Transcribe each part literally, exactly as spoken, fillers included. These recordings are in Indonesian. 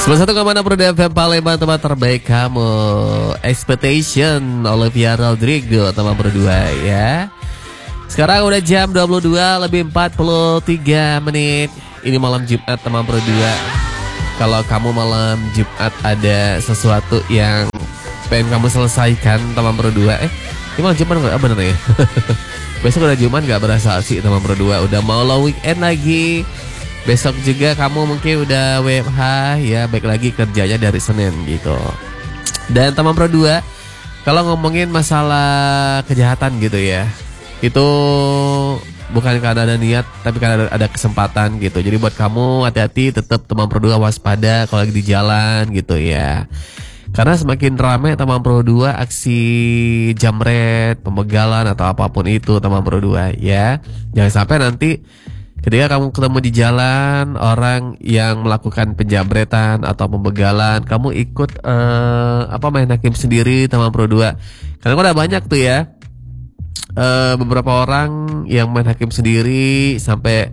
sembilan puluh satu koma enam Roda F M Palembang, teman terbaik kamu. Expectation Olivia Rodrigo, teman berdua ya. Sekarang udah jam dua puluh dua lebih empat puluh tiga menit. Ini malam Jumat, teman berdua. Kalau kamu malam Jumat ada sesuatu yang pengen kamu selesaikan, teman berdua. Eh, ini malam Jumat nggak? Ah, bener ya. Besok udah Jumat, nggak berasa sih teman berdua. Udah mau long weekend lagi. Besok juga kamu mungkin udah W F H ya, baik lagi kerjanya dari Senin gitu. Dan teman Pro dua, kalau ngomongin masalah kejahatan gitu ya, itu bukan karena ada niat, tapi karena ada, ada kesempatan gitu. Jadi buat kamu hati-hati, tetap teman Pro dua waspada kalau lagi di jalan gitu ya. Karena semakin ramai teman Pro dua aksi jamret, pembegalan atau apapun itu teman Pro dua ya. Jangan sampai nanti ketika kamu ketemu di jalan orang yang melakukan penjamretan atau pembegalan, kamu ikut uh, apa main hakim sendiri teman Pro dua. Karena udah banyak tuh ya uh, beberapa orang yang main hakim sendiri sampai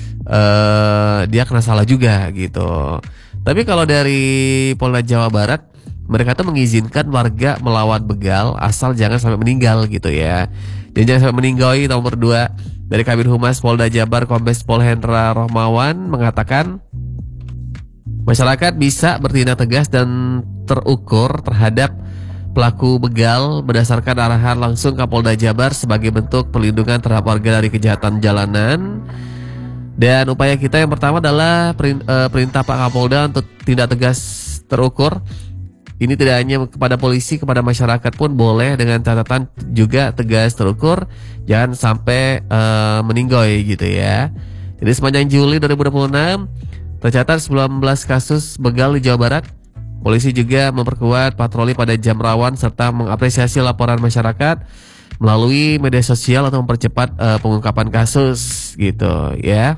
uh, dia kena salah juga gitu. Tapi kalau dari Polda Jawa Barat, mereka tuh mengizinkan warga melawan begal asal jangan sampai meninggal gitu ya. Dan jangan sampai meninggal nomor dua. Dari Kabid Humas Polda Jabar, Kombes Pol Hendra Rohmawan mengatakan masyarakat bisa bertindak tegas dan terukur terhadap pelaku begal berdasarkan arahan langsung Kapolda Jabar sebagai bentuk perlindungan terhadap warga dari kejahatan jalanan. Dan upaya kita yang pertama adalah perintah Pak Kapolda untuk tindak tegas terukur. Ini tidak hanya kepada polisi, kepada masyarakat pun boleh dengan catatan juga tegas terukur, jangan sampai uh, meninggoy gitu ya. Jadi sepanjang Juli dua ribu dua puluh enam tercatat sembilan belas kasus begal di Jawa Barat. Polisi juga memperkuat patroli pada jam rawan serta mengapresiasi laporan masyarakat melalui media sosial atau mempercepat uh, pengungkapan kasus gitu ya.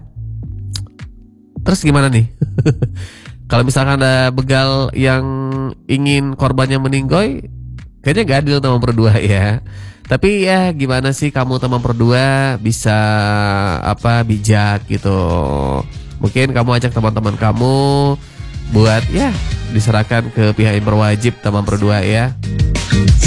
Terus gimana nih? Kalau misalkan ada begal yang ingin korbannya meninggoy, kayaknya gak adil teman berdua ya. Tapi ya gimana sih kamu teman berdua bisa apa bijak gitu. Mungkin kamu ajak teman-teman kamu buat ya diserahkan ke pihak yang berwajib teman berdua ya.